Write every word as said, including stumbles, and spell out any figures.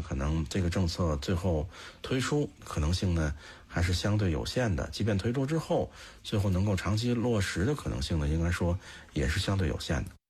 可能这个政策最后推出可能性呢还是相对有限的，即便推出之后，最后能够长期落实的可能性呢，应该说也是相对有限的。